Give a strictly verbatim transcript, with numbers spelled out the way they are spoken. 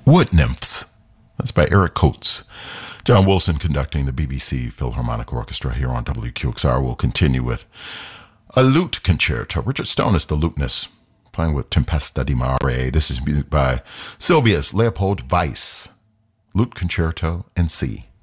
Wood Nymphs. That's by Eric Coates. John Wilson conducting the B B C Philharmonic Orchestra here on W Q X R. We'll continue with a lute concerto. Richard Stone is the lutenist, playing with Tempesta di Mare. This is music by Sylvius Leopold Weiss. Lute Concerto in C.